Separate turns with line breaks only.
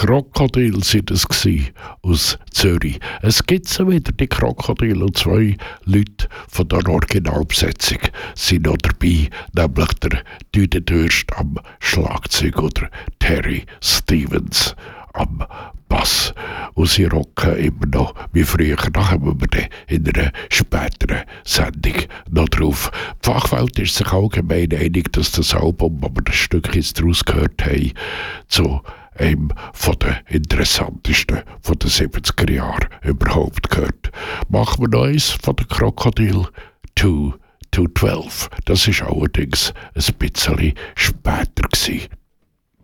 Krokodil sind es gsi aus Zürich. Es gibt so wieder die Krokodil und 2 Leute von der Originalbesetzung sind noch dabei, nämlich der Düdendürst am Schlagzeug oder Terry Stevens am Bass. Und sie rocken immer noch wie früher. Da kommen wir dann in einer späteren Sendung noch drauf. Die Fachwelt ist sich allgemein einig, dass das Album, das wir ein Stück jetzt daraus gehört haben, zu einem von den interessantesten von den 70er Jahren überhaupt gehört. Machen wir noch eins von der Krokodil 2 to 12. Das ist allerdings ein bisschen später gewesen.